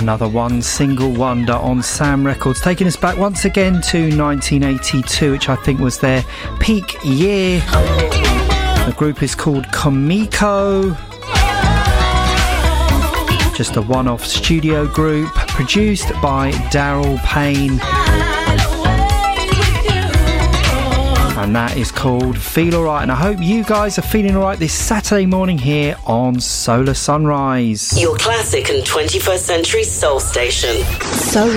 Another one single wonder on Sam Records, taking us back once again to 1982, which I think was their peak year. The group is called Komiko. Just a one-off studio group, produced by Daryl Payne. And that is called Feel Alright. And I hope you guys are feeling alright this Saturday morning here on Solar Sunrise. Your classic and 21st century soul station.